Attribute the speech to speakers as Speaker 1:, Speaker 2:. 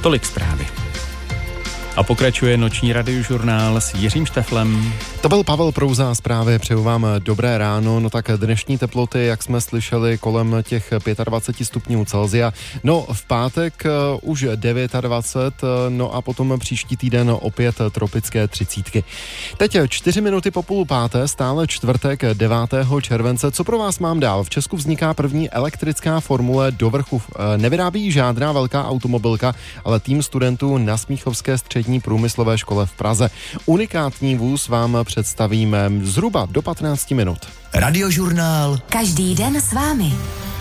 Speaker 1: Tolik zprávy. A pokračuje noční radiožurnál s Jiřím Šteflem.
Speaker 2: To byl Pavel Prouza, zprávy, přeju vám dobré ráno. No tak dnešní teploty, jak jsme slyšeli, kolem těch 25 stupňů Celsia. No v pátek už 29, no a potom příští týden opět tropické 30. Teď 4 minuty po 4:30, stále čtvrtek 9. července. Co pro vás mám dál? V Česku vzniká první elektrická formule do vrchu. Nevyrábí žádná velká automobilka, ale tým studentů na Smíchovské střední průmyslové škole v Praze. Unikátní vůz vám představíme zhruba do 15 minut.
Speaker 3: Radiožurnál.
Speaker 4: Každý den s vámi.